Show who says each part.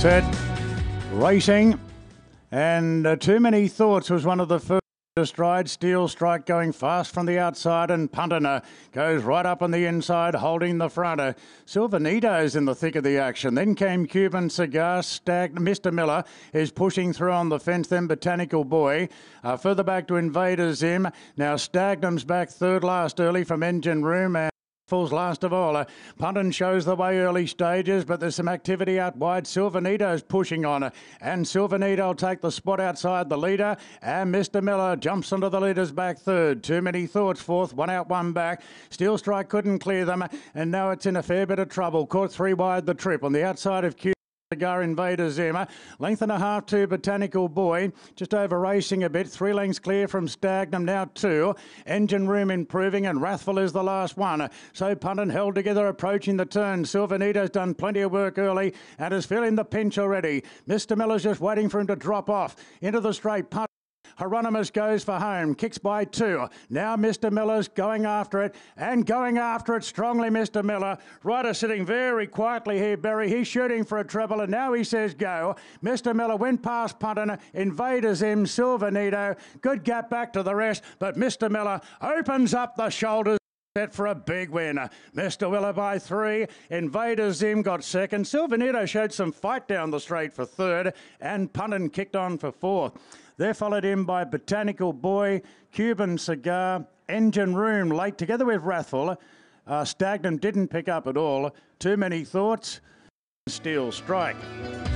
Speaker 1: set, racing, and Too Many Thoughts was one of the first to stride. Steel Strike going fast from the outside, and Punter goes right up on the inside, holding the front. Silvanito's in the thick of the action. Then came Cuban Cigar. Mr. Miller is pushing through on the fence. Then Botanical Boy. Further back to Invader Zim. Now Stagnum's back third last early from Engine Room. Falls last of all. Punton shows the way early stages, but there's some activity out wide. Silvanito's pushing on, and Silvanito will take the spot outside the leader, and Mr. Miller jumps onto the leader's back third. Too Many Thoughts fourth, one out, one back. Steel Strike couldn't clear them, and now it's in a fair bit of trouble. Caught three wide the trip on the outside of Q. Cigar Invader Zim, length and a half to Botanical Boy, just over racing a bit, 3 lengths clear from Stagnum, now 2. Engine Room improving, and Wrathful is the last one. So Punton held together approaching the turn. Silvanito's done plenty of work early and is feeling the pinch already. Mr. Miller's just waiting for him to drop off into the straight. Hieronymus goes for home, kicks by 2. Now Mr. Miller's going after it, and going after it strongly, Mr. Miller. Rider sitting very quietly here, Berry. He's shooting for a treble, and now he says go. Mr. Miller went past Punton, Invader Zim, Silvanito. Good gap back to the rest, but Mr. Miller opens up the shoulders. Set for a big win. Mr. Miller by 3. Invader Zim got second. Silvanito showed some fight down the straight for third, and Punton kicked on for fourth. They're followed in by Botanical Boy, Cuban Cigar, Engine Room late, together with Wrathful. Stagnum didn't pick up at all. Too Many Thoughts, Steel Strike.